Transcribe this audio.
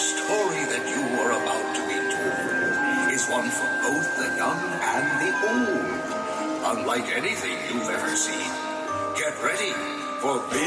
story that you are about to be told is one for both the young and the old. Unlike anything you've ever seen. Get ready for